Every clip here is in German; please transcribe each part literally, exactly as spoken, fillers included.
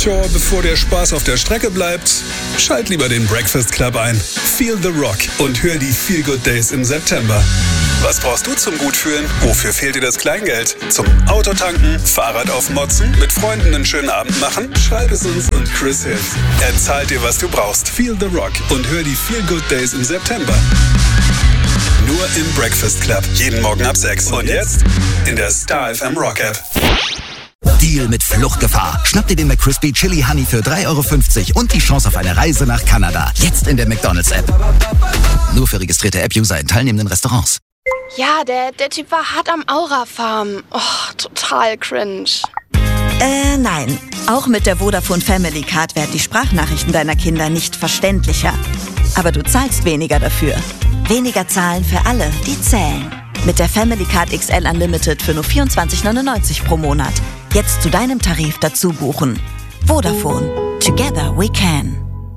Tja, bevor der Spaß auf der Strecke bleibt, schalt lieber den Breakfast Club ein. Feel the Rock und hör die Feel Good Days im September. Was brauchst du zum Gutfühlen? Wofür fehlt dir das Kleingeld? Zum Autotanken, Fahrrad aufmotzen, mit Freunden einen schönen Abend machen? Schreib es uns und Chris hilft. Er zahlt dir, was du brauchst. Feel the Rock und hör die Feel Good Days im September. Nur im Breakfast Club. Jeden Morgen ab sechs. Und jetzt in der Star F M Rock App. Deal mit Fluchtgefahr. Schnapp dir den McCrispy Chili Honey für drei Euro fünfzig und die Chance auf eine Reise nach Kanada. Jetzt in der McDonald's-App. Nur für registrierte App-User in teilnehmenden Restaurants. Ja, der, der Typ war hart am Aura-Farm. Oh, total cringe. Äh, nein. Auch mit der Vodafone Family Card werden die Sprachnachrichten deiner Kinder nicht verständlicher. Aber du zahlst weniger dafür. Weniger zahlen für alle, die zählen. Mit der Family Card X L Unlimited für nur vierundzwanzig neunundneunzig pro Monat. Jetzt zu deinem Tarif dazu buchen. Vodafone. Together we can.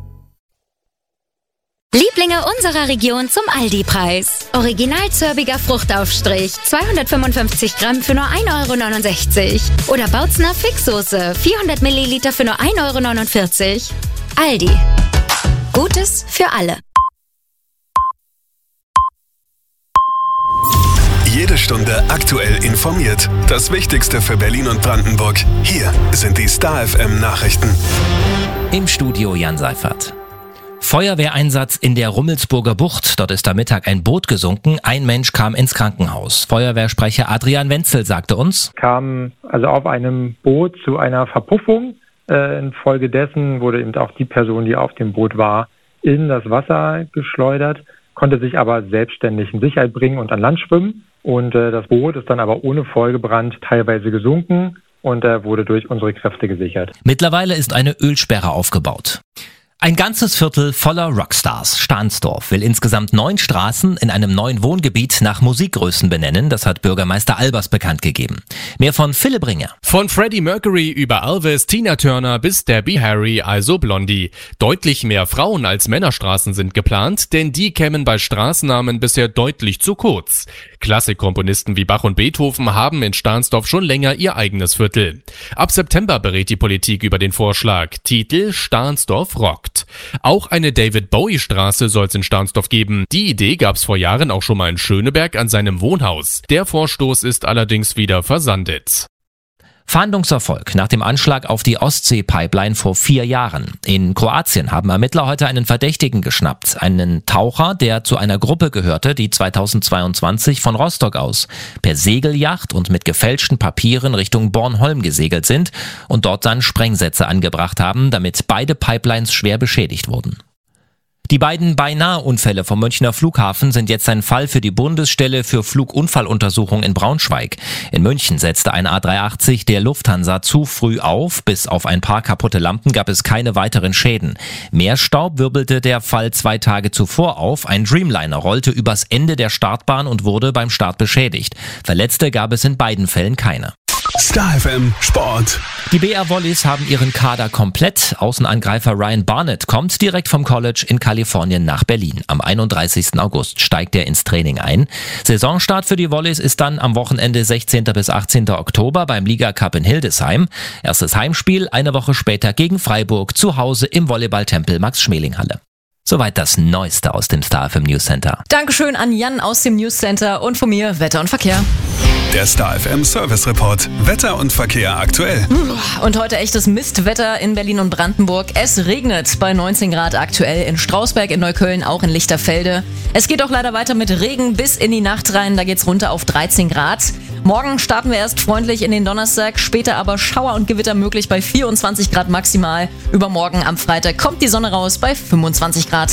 Lieblinge unserer Region zum Aldi-Preis. Original zörbiger Fruchtaufstrich, zweihundertfünfundfünfzig Gramm für nur ein Euro neunundsechzig. Oder Bautzner Fixsoße, vierhundert Milliliter für nur ein Euro neunundvierzig. Aldi. Gutes für alle. Jede Stunde aktuell informiert. Das Wichtigste für Berlin und Brandenburg. Hier sind die Star F M Nachrichten. Im Studio Jan Seifert. Feuerwehreinsatz in der Rummelsburger Bucht. Dort ist am Mittag ein Boot gesunken. Ein Mensch kam ins Krankenhaus. Feuerwehrsprecher Adrian Wenzel sagte uns: Kam also auf einem Boot zu einer Verpuffung. Äh, infolgedessen wurde eben auch die Person, die auf dem Boot war, in das Wasser geschleudert, konnte sich aber selbstständig in Sicherheit bringen und an Land schwimmen. Und äh, das Boot ist dann aber ohne Folgebrand teilweise gesunken und äh, wurde durch unsere Kräfte gesichert. Mittlerweile ist eine Ölsperre aufgebaut. Ein ganzes Viertel voller Rockstars. Stahnsdorf will insgesamt neun Straßen in einem neuen Wohngebiet nach Musikgrößen benennen. Das hat Bürgermeister Albers bekannt gegeben. Mehr von Philipp Ringer. Von Freddie Mercury über Elvis, Tina Turner bis Debbie Harry, also Blondie. Deutlich mehr Frauen- als Männerstraßen sind geplant, denn die kämen bei Straßennamen bisher deutlich zu kurz. Klassikkomponisten wie Bach und Beethoven haben in Stahnsdorf schon länger ihr eigenes Viertel. Ab September berät die Politik über den Vorschlag. Titel: Stahnsdorf rockt. Auch eine David-Bowie-Straße soll es in Stahnsdorf geben. Die Idee gab es vor Jahren auch schon mal in Schöneberg an seinem Wohnhaus. Der Vorstoß ist allerdings wieder versandet. Fahndungserfolg nach dem Anschlag auf die Ostsee-Pipeline vor vier Jahren. In Kroatien haben Ermittler heute einen Verdächtigen geschnappt. Einen Taucher, der zu einer Gruppe gehörte, die zweitausendzweiundzwanzig von Rostock aus per Segelyacht und mit gefälschten Papieren Richtung Bornholm gesegelt sind und dort dann Sprengsätze angebracht haben, damit beide Pipelines schwer beschädigt wurden. Die beiden Beinahe-Unfälle vom Münchner Flughafen sind jetzt ein Fall für die Bundesstelle für Flugunfalluntersuchung in Braunschweig. In München setzte ein A drei achtzig der Lufthansa zu früh auf. Bis auf ein paar kaputte Lampen gab es keine weiteren Schäden. Mehr Staub wirbelte der Fall zwei Tage zuvor auf. Ein Dreamliner rollte übers Ende der Startbahn und wurde beim Start beschädigt. Verletzte gab es in beiden Fällen keine. Star F M Sport. Die B R Volleys haben ihren Kader komplett. Außenangreifer Ryan Barnett kommt direkt vom College in Kalifornien nach Berlin. Am einunddreißigsten August steigt er ins Training ein. Saisonstart für die Volleys ist dann am Wochenende sechzehnten bis achtzehnten Oktober beim Liga Cup in Hildesheim. Erstes Heimspiel eine Woche später gegen Freiburg zu Hause im Volleyballtempel Max-Schmeling-Halle. Soweit das Neueste aus dem Star F M News Center. Dankeschön an Jan aus dem News Center und von mir Wetter und Verkehr. Der Star F M Service Report. Wetter und Verkehr aktuell. Und heute echtes Mistwetter in Berlin und Brandenburg. Es regnet bei neunzehn Grad aktuell in Strausberg, in Neukölln, auch in Lichterfelde. Es geht auch leider weiter mit Regen bis in die Nacht rein. Da geht's runter auf dreizehn Grad. Morgen starten wir erst freundlich in den Donnerstag, später aber Schauer und Gewitter möglich bei vierundzwanzig Grad maximal. Übermorgen am Freitag kommt die Sonne raus bei fünfundzwanzig Grad.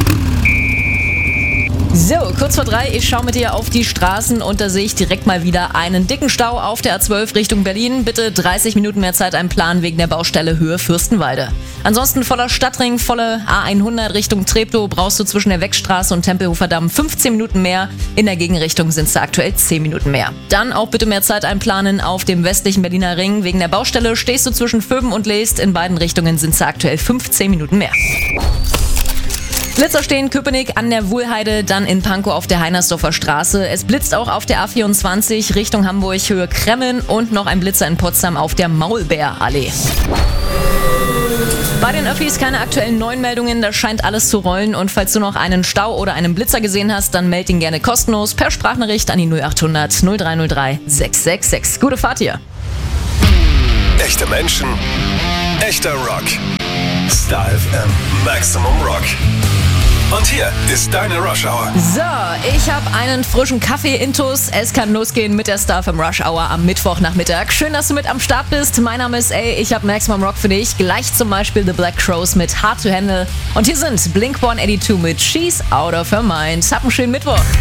So, kurz vor drei, ich schaue mit dir auf die Straßen und da sehe ich direkt mal wieder einen dicken Stau auf der A zwölf Richtung Berlin. Bitte dreißig Minuten mehr Zeit einplanen wegen der Baustelle Höhe Fürstenwalde. Ansonsten voller Stadtring, volle A hundert Richtung Treptow brauchst du zwischen der Weckstraße und Tempelhofer Damm fünfzehn Minuten mehr. In der Gegenrichtung sind es aktuell zehn Minuten mehr. Dann auch bitte mehr Zeit einplanen auf dem westlichen Berliner Ring. Wegen der Baustelle stehst du zwischen Vöben und Leest. In beiden Richtungen sind es aktuell fünfzehn Minuten mehr. Blitzer stehen Köpenick an der Wuhlheide, dann in Pankow auf der Heinersdorfer Straße. Es blitzt auch auf der A vierundzwanzig Richtung Hamburg, Höhe Kremmen und noch ein Blitzer in Potsdam auf der Maulbeerallee. Bei den Öffis keine aktuellen neuen Meldungen, da scheint alles zu rollen. Und falls du noch einen Stau oder einen Blitzer gesehen hast, dann meld ihn gerne kostenlos per Sprachnachricht an die null acht hundert null drei null drei sechs sechs sechs. Gute Fahrt hier. Echte Menschen, echter Rock. Star F M Maximum Rock. Und hier ist deine Rush Hour. So, ich habe einen frischen Kaffee-Intus. Es kann losgehen mit der Star F M Rush Hour am Mittwochnachmittag. Schön, dass du mit am Start bist. Mein Name ist A. Ich habe Maximum Rock für dich. Gleich zum Beispiel The Black Crowes mit Hard to Handle. Und hier sind Blink one eighty-two mit She's Out of Her Mind. Hab einen schönen Mittwoch.